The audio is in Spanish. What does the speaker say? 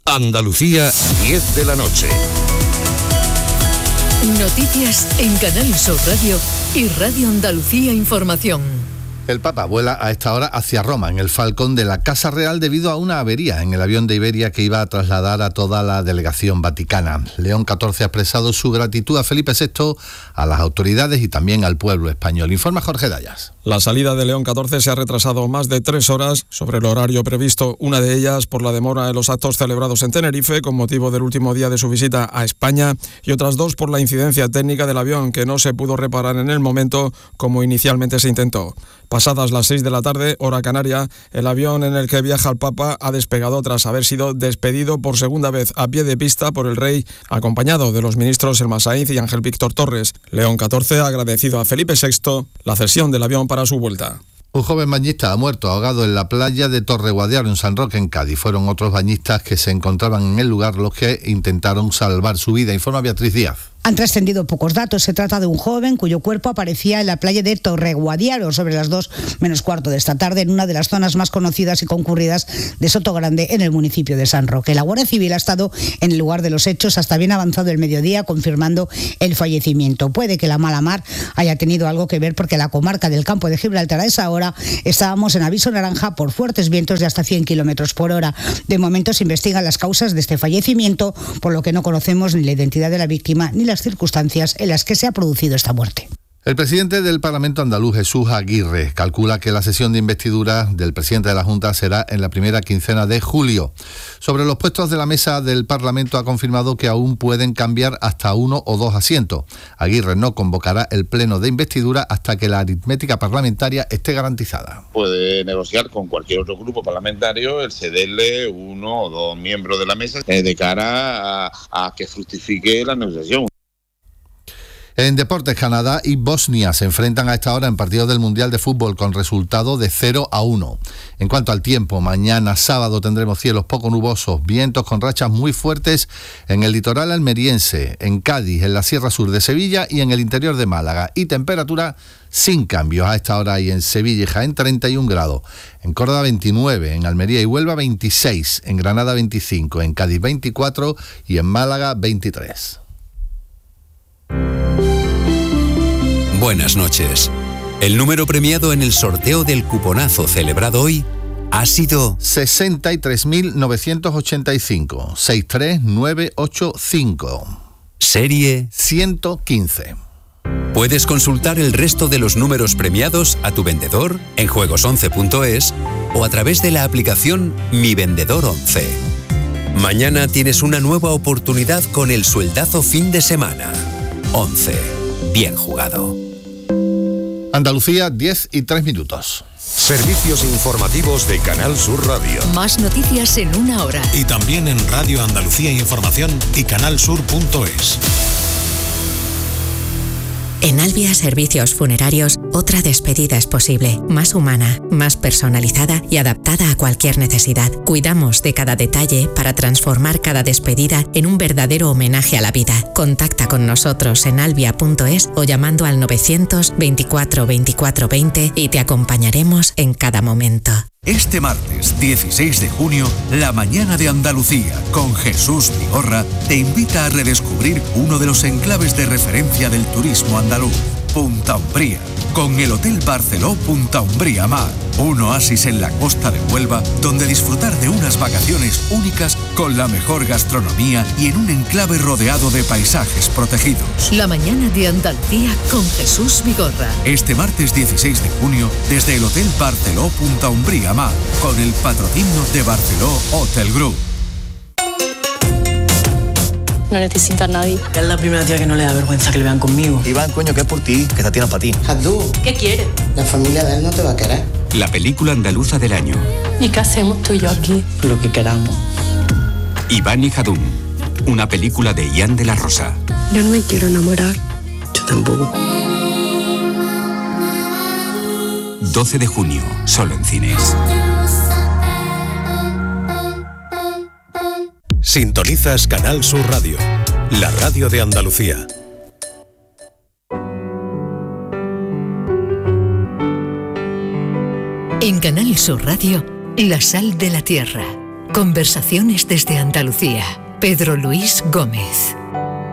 Andalucía, 10 de la noche. Noticias en Canal Sur Radio y Radio Andalucía Información. El Papa vuela a esta hora hacia Roma, en el Falcón de la Casa Real, debido a una avería en el avión de Iberia que iba a trasladar a toda la delegación vaticana. León XIV ha expresado su gratitud a Felipe VI, a las autoridades y también al pueblo español. Informa Jorge Dayas. La salida de León XIV se ha retrasado más de 3 horas sobre el horario previsto, una de ellas por la demora en los actos celebrados en Tenerife con motivo del último día de su visita a España, y otras 2 por la incidencia técnica del avión que no se pudo reparar en el momento como inicialmente se intentó. Pasadas las 6 de la tarde, hora canaria, el avión en el que viaja el Papa ha despegado tras haber sido despedido por segunda vez a pie de pista por el rey, acompañado de los ministros Elma Sainz y Ángel Víctor Torres. León XIV ha agradecido a Felipe VI la cesión del avión para su vuelta. Un joven bañista ha muerto ahogado en la playa de Torreguadiaro, en San Roque, en Cádiz. Fueron otros bañistas que se encontraban en el lugar los que intentaron salvar su vida. Informa Beatriz Díaz. Han trascendido pocos datos. Se trata de un joven cuyo cuerpo aparecía en la playa de Torreguadiaro sobre las 2:15 de esta tarde, en una de las zonas más conocidas y concurridas de Sotogrande, en el municipio de San Roque. La Guardia Civil ha estado en el lugar de los hechos hasta bien avanzado el mediodía, confirmando el fallecimiento. Puede que la mala mar haya tenido algo que ver, porque la comarca del Campo de Gibraltar a esa hora estábamos en aviso naranja por fuertes vientos de hasta 100 kilómetros por hora. De momento se investigan las causas de este fallecimiento, por lo que no conocemos ni la identidad de la víctima ni las circunstancias en las que se ha producido esta muerte. El presidente del Parlamento andaluz, Jesús Aguirre, calcula que la sesión de investidura del presidente de la Junta será en la primera quincena de julio. Sobre los puestos de la mesa del Parlamento ha confirmado que aún pueden cambiar hasta 1 o 2 asientos. Aguirre no convocará el pleno de investidura hasta que la aritmética parlamentaria esté garantizada. Puede negociar con cualquier otro grupo parlamentario el cederle 1 o 2 miembros de la mesa de cara a que fructifique la negociación. En deportes, Canadá y Bosnia se enfrentan a esta hora en partidos del Mundial de Fútbol con resultado de 0-1. En cuanto al tiempo, mañana sábado tendremos cielos poco nubosos, vientos con rachas muy fuertes en el litoral almeriense, en Cádiz, en la Sierra Sur de Sevilla y en el interior de Málaga, y temperatura sin cambios. A esta hora hay en Sevilla y Jaén 31 grados, en Córdoba 29, en Almería y Huelva 26, en Granada 25, en Cádiz 24 y en Málaga 23. Buenas noches. El número premiado en el sorteo del cuponazo celebrado hoy ha sido 63.985, 63985. Serie 115. Puedes consultar el resto de los números premiados a tu vendedor en juegos11.es o a través de la aplicación Mi Vendedor 11. Mañana tienes una nueva oportunidad con el sueldazo fin de semana. 11. Bien jugado. Andalucía, 10:03. Servicios informativos de Canal Sur Radio. Más noticias en 1 hora. Y también en Radio Andalucía Información y canalsur.es. En Albia Servicios Funerarios, otra despedida es posible, más humana, más personalizada y adaptada a cualquier necesidad. Cuidamos de cada detalle para transformar cada despedida en un verdadero homenaje a la vida. Contacta con nosotros en albia.es o llamando al 924 24 20 y te acompañaremos en cada momento. Este martes 16 de junio, La Mañana de Andalucía, con Jesús Vigorra, te invita a redescubrir uno de los enclaves de referencia del turismo andaluz, Punta Umbría, con el Hotel Barceló Punta Umbría Mar, un oasis en la costa de Huelva, donde disfrutar de unas vacaciones únicas con la mejor gastronomía y en un enclave rodeado de paisajes protegidos. La Mañana de Andalucía con Jesús Vigorra. Este martes 16 de junio, desde el Hotel Barceló Punta Umbría Mar, con el patrocinio de Barceló Hotel Group. No necesita a nadie. Es la primera tía que no le da vergüenza que le vean conmigo. Iván, coño, que es por ti, que esta tía no es para ti. Jadú, ¿qué quiere? La familia de él no te va a querer. La película andaluza del año. ¿Y qué hacemos tú y yo aquí? Lo que queramos. Iván y Jadún, una película de Ian de la Rosa. Yo no me quiero enamorar. Yo tampoco. 12 de junio, solo en cines. Sintonizas Canal Sur Radio, la radio de Andalucía. En Canal Sur Radio, La Sal de la Tierra. Conversaciones desde Andalucía. Pedro Luis Gómez.